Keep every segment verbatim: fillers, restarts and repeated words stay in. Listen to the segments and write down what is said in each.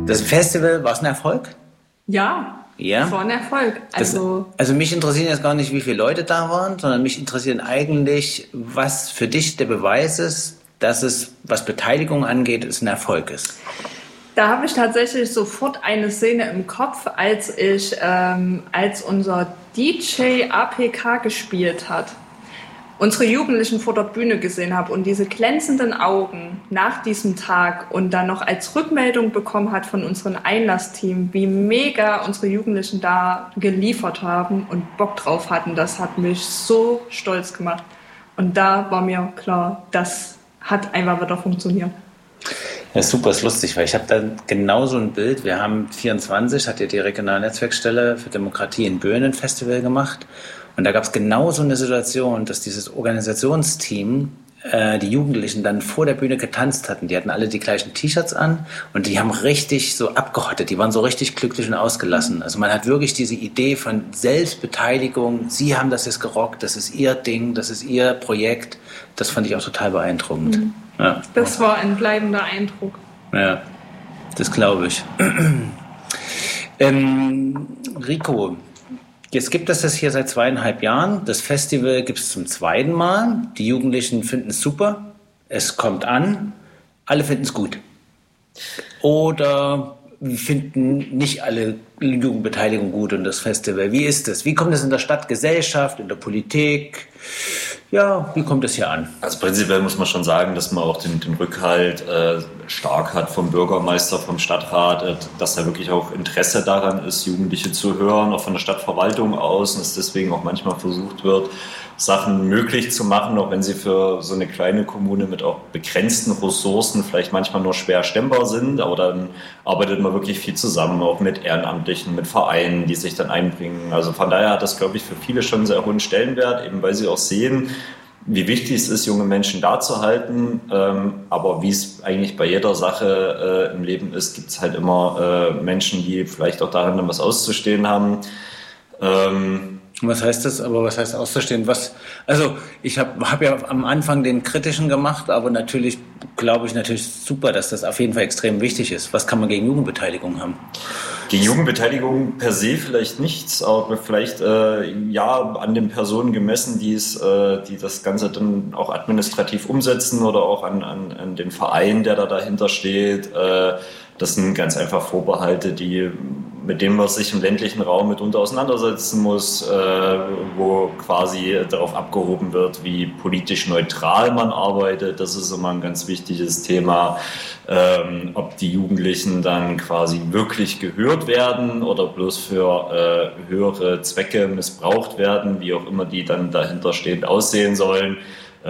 Das Festival, war es ein Erfolg? Ja, ja, es war ein Erfolg. Also, das, also mich interessieren jetzt gar nicht, wie viele Leute da waren, sondern mich interessieren eigentlich, was für dich der Beweis ist, dass es, was Beteiligung angeht, es ein Erfolg ist. Da habe ich tatsächlich sofort eine Szene im Kopf, als ich, ähm, als unser D J A P K gespielt hat, unsere Jugendlichen vor der Bühne gesehen habe und diese glänzenden Augen nach diesem Tag und dann noch als Rückmeldung bekommen hat von unserem Einlassteam, wie mega unsere Jugendlichen da geliefert haben und Bock drauf hatten. Das hat mich so stolz gemacht. Und da war mir klar, das hat einfach wieder funktioniert. Ja, super, ist lustig, weil ich habe da genau so ein Bild. Wir haben vierundzwanzig, hat ja die regionale Netzwerkstelle für Demokratie in Böen ein Festival gemacht. Und da gab es genau so eine Situation, dass dieses Organisationsteam, äh, die Jugendlichen dann vor der Bühne getanzt hatten. Die hatten alle die gleichen T-Shirts an und die haben richtig so abgehottet. Die waren so richtig glücklich und ausgelassen. Also man hat wirklich diese Idee von Selbstbeteiligung. Sie haben das jetzt gerockt, das ist ihr Ding, das ist ihr Projekt. Das fand ich auch total beeindruckend. Mhm. Ja. Das war ein bleibender Eindruck. Ja, das glaube ich. ähm, Rico, jetzt gibt es das hier seit zweieinhalb Jahren. Das Festival gibt es zum zweiten Mal. Die Jugendlichen finden es super. Es kommt an. Alle finden es gut. Oder finden nicht alle Jugendbeteiligung gut und das Festival. Wie ist das? Wie kommt es in der Stadtgesellschaft, in der Politik? Ja, wie kommt es hier an? Also prinzipiell muss man schon sagen, dass man auch den, den Rückhalt äh, stark hat vom Bürgermeister, vom Stadtrat, äh, dass da wirklich auch Interesse daran ist, Jugendliche zu hören, auch von der Stadtverwaltung aus, und dass deswegen auch manchmal versucht wird, Sachen möglich zu machen, auch wenn sie für so eine kleine Kommune mit auch begrenzten Ressourcen vielleicht manchmal nur schwer stemmbar sind, aber dann arbeitet man wirklich viel zusammen, auch mit Ehrenamtlichen, mit Vereinen, die sich dann einbringen. Also von daher hat das, glaube ich, für viele schon einen sehr hohen Stellenwert, eben weil sie auch sehen, wie wichtig es ist, junge Menschen da zu halten. Ähm, aber wie es eigentlich bei jeder Sache äh, im Leben ist, gibt es halt immer äh, Menschen, die vielleicht auch darin dann was auszustehen haben. Ähm, Was heißt das? Aber was heißt auszustehen? Was? Also ich habe hab ja am Anfang den kritischen gemacht, aber natürlich glaube ich natürlich super, dass das auf jeden Fall extrem wichtig ist. Was kann man gegen Jugendbeteiligung haben? Gegen Jugendbeteiligung per se vielleicht nichts, aber vielleicht äh, ja an den Personen gemessen, die es, äh, die das Ganze dann auch administrativ umsetzen oder auch an, an, an den Verein, der da dahinter steht. Äh, das sind ganz einfach Vorbehalte, die mit dem man sich im ländlichen Raum mitunter auseinandersetzen muss, äh, wo quasi darauf abgehoben wird, wie politisch neutral man arbeitet. Das ist immer ein ganz wichtiges Thema, ähm, ob die Jugendlichen dann quasi wirklich gehört werden oder bloß für äh, höhere Zwecke missbraucht werden, wie auch immer die dann dahinter stehend aussehen sollen.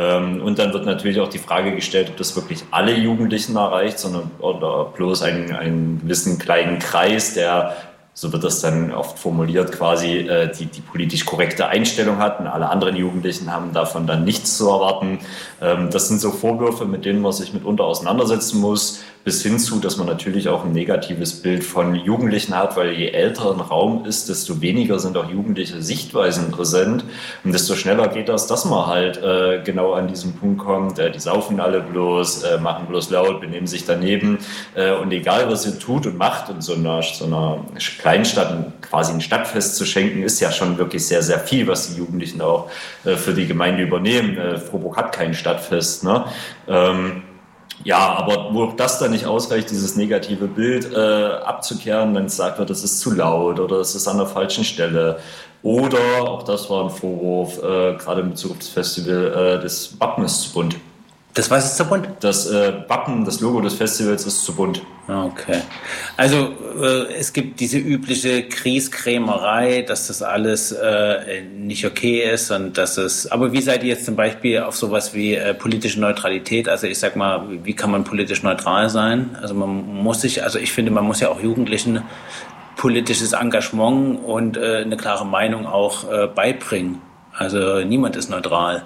Und dann wird natürlich auch die Frage gestellt, ob das wirklich alle Jugendlichen erreicht, sondern oder bloß einen, einen gewissen kleinen Kreis, der, so wird das dann oft formuliert, quasi die, die politisch korrekte Einstellung hat, und alle anderen Jugendlichen haben davon dann nichts zu erwarten. Das sind so Vorwürfe, mit denen man sich mitunter auseinandersetzen muss, bis hin zu, dass man natürlich auch ein negatives Bild von Jugendlichen hat, weil je älter ein Raum ist, desto weniger sind auch jugendliche Sichtweisen präsent und desto schneller geht das, dass man halt äh, genau an diesen Punkt kommt, äh, die saufen alle bloß, äh, machen bloß laut, benehmen sich daneben äh, und egal, was ihr tut und macht in so einer, so einer Kleinstadt quasi ein Stadtfest zu schenken, ist ja schon wirklich sehr, sehr viel, was die Jugendlichen auch äh, für die Gemeinde übernehmen. Äh, Frohburg hat kein Stadtfest, ne? Ähm, Ja, aber wo das dann nicht ausreicht, dieses negative Bild äh, abzukehren, wenn es sagt wird, das ist zu laut oder es ist an der falschen Stelle. Oder, auch das war ein Vorwurf, äh, gerade in Bezug auf das Festival, äh, das Wappen ist zu bunt. Das was ist zu bunt? Das äh, Wappen, das Logo des Festivals ist zu bunt. Okay. Also äh, es gibt diese übliche Krieskrämerei, dass das alles äh, nicht okay ist und dass es. Aber wie seid ihr jetzt zum Beispiel auf sowas wie äh, politische Neutralität? Also ich sag mal, wie kann man politisch neutral sein? Also man muss sich, also ich finde, man muss ja auch Jugendlichen politisches Engagement und äh, eine klare Meinung auch äh, beibringen. Also niemand ist neutral.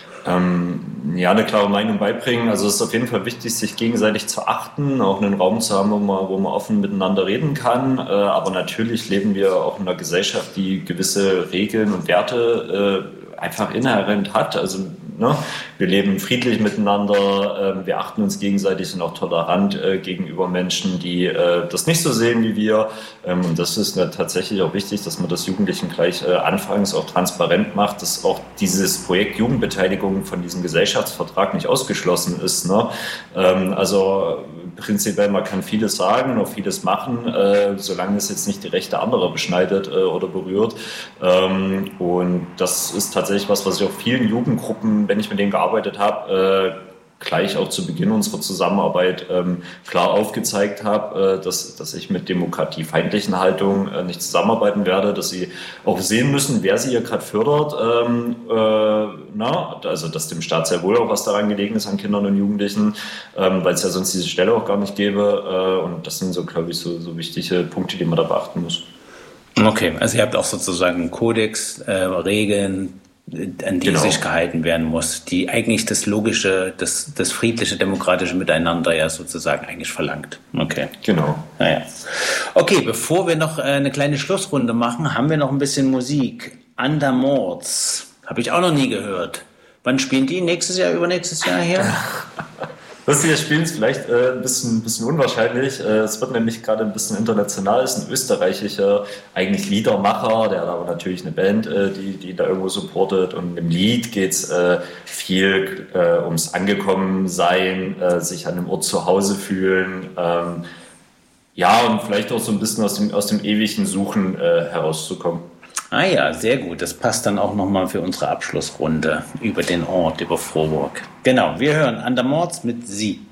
Ähm, ja, eine klare Meinung beibringen. Also es ist auf jeden Fall wichtig, sich gegenseitig zu achten, auch einen Raum zu haben, wo man, wo man offen miteinander reden kann. Äh, aber natürlich leben wir auch in einer Gesellschaft, die gewisse Regeln und Werte äh, einfach inhärent hat. Also ne, wir leben friedlich miteinander, äh, wir achten uns gegenseitig, sind auch tolerant äh, gegenüber Menschen, die äh, das nicht so sehen wie wir. Ähm, und das ist äh, tatsächlich auch wichtig, dass man das Jugendlichen gleich äh, anfangs auch transparent macht, dass auch dieses Projekt Jugendbeteiligung von diesem Gesellschaftsvertrag nicht ausgeschlossen ist. Ne? Ähm, also prinzipiell, man kann vieles sagen und auch vieles machen, äh, solange es jetzt nicht die Rechte anderer beschneidet äh, oder berührt. Ähm, und das ist tatsächlich was, was ich auch vielen Jugendgruppen, wenn ich mit denen gearbeitet habe, äh, gleich auch zu Beginn unserer Zusammenarbeit ähm, klar aufgezeigt habe, äh, dass, dass ich mit demokratiefeindlichen Haltungen äh, nicht zusammenarbeiten werde, dass sie auch sehen müssen, wer sie hier gerade fördert, ähm, äh, na, also dass dem Staat sehr wohl auch was daran gelegen ist an Kindern und Jugendlichen, ähm, weil es ja sonst diese Stelle auch gar nicht gäbe, äh, und das sind so, glaube ich, so, so wichtige Punkte, die man da beachten muss. Okay, also ihr habt auch sozusagen einen Kodex, äh, Regeln, an die genau. sich gehalten werden muss, die eigentlich das logische, das, das friedliche, demokratische Miteinander ja sozusagen eigentlich verlangt. Okay. Genau. Naja. Okay, bevor wir noch eine kleine Schlussrunde machen, haben wir noch ein bisschen Musik. Undermords. Habe ich auch noch nie gehört. Wann spielen die? Nächstes Jahr, übernächstes Jahr hier? Lustiges Spiel ist vielleicht äh, ein bisschen, bisschen unwahrscheinlich. Äh, es wird nämlich gerade ein bisschen international. Es ist ein österreichischer, eigentlich Liedermacher, der hat aber natürlich eine Band, äh, die, die da irgendwo supportet. Und im Lied geht es äh, viel äh, ums Angekommensein, äh, sich an einem Ort zu Hause fühlen. Ähm, ja, und vielleicht auch so ein bisschen aus dem, aus dem ewigen Suchen äh, herauszukommen. Ah ja, sehr gut. Das passt dann auch nochmal für unsere Abschlussrunde über den Ort, über Vorburg. Genau, wir hören Undermords mit Sie.